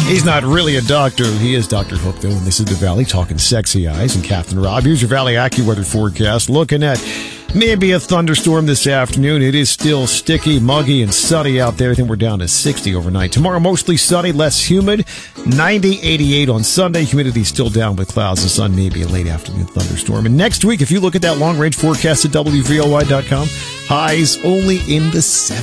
He's not really a doctor. He is Dr. Hook, though, and this is the Valley talking sexy eyes and Captain Rob. Here's your Valley AccuWeather forecast. Looking at maybe a thunderstorm this afternoon. It is still sticky, muggy, and sunny out there. I think we're down to 60 overnight. Tomorrow, mostly sunny, less humid. 90, 88 on Sunday. Humidity still down with clouds and sun, maybe a late afternoon thunderstorm. And next week, if you look at that long-range forecast at WVOY.com, highs only in the 70s.